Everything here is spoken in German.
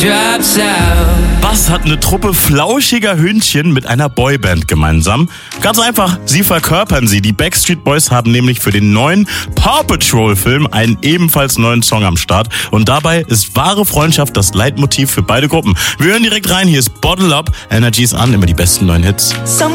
Was hat eine Truppe flauschiger Hündchen mit einer Boyband gemeinsam? Ganz einfach, sie verkörpern sie. Die Backstreet Boys haben nämlich für den neuen Paw Patrol Film einen ebenfalls neuen Song am Start. Und dabei ist wahre Freundschaft das Leitmotiv für beide Gruppen. Wir hören direkt rein, hier ist Bottle Up, Energy ist an, immer die besten neuen Hits.